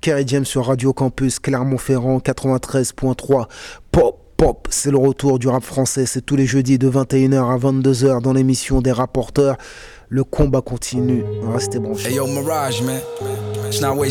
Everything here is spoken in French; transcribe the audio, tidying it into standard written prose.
Kerry James sur Radio Campus Clermont-Ferrand 93.3. Pop, c'est le retour du rap français. C'est tous les jeudis de 21h à 22h dans l'émission des rapporteurs. Le combat continue. Restez branchés. Hey yo, Mirage, man. It's not